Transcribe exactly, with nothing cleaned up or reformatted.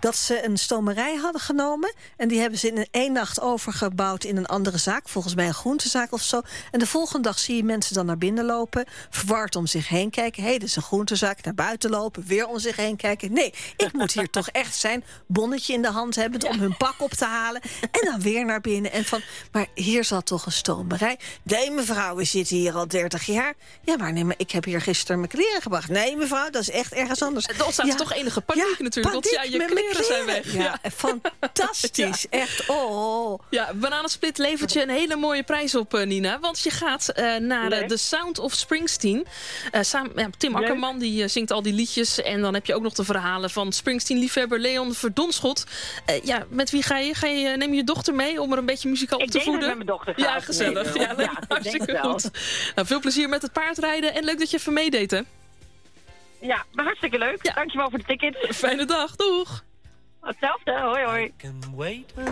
dat ze een stomerij hadden genomen. En die hebben ze in een één nacht overgebouwd in een andere zaak. Volgens mij een groentezaak of zo. En de volgende dag zie je mensen dan naar binnen lopen. Verward om zich heen kijken. Hé, hey, dit is een groentezaak. Naar buiten lopen. Weer om zich heen kijken. Nee, ik moet hier toch echt zijn. Bonnetje in de hand hebben om hun pak op te halen. En dan weer naar binnen. En van, maar hier zat toch een stomerij. Nee, mevrouw, we zitten hier al dertig jaar. Ja, maar nee, maar ik heb hier gisteren mijn kleren gebracht. Nee, mevrouw, dat is echt ergens anders. Er ontstaat ja. toch enige paniek ja, natuurlijk. Paniek want ja, je kleren, kleren zijn weg. Ja, ja. Fantastisch. Ja. Echt, oh. Ja, Bananensplit levert je een hele mooie prijs op, uh, Nina. Want je gaat uh, naar uh, The Sound of Springsteen. Uh, samen, ja, Tim Akkerman die uh, zingt al die liedjes. En dan heb je ook nog de verhalen van Springsteen-liefhebber Leon Verdonschot. Uh, ja, met wie ga je? Ga je uh, neem je je dochter mee om er een beetje muzikaal op te voeden? Ik denk met mijn dochter Ja, gezellig. Nee, ja, ja, hartstikke goed. Nou, veel plezier met het paardrijden. En leuk dat je even meedeed, hè? Ja, maar hartstikke leuk. Ja. Dankjewel voor de tickets. Fijne dag. Doeg. Hetzelfde. Hoi, hoi.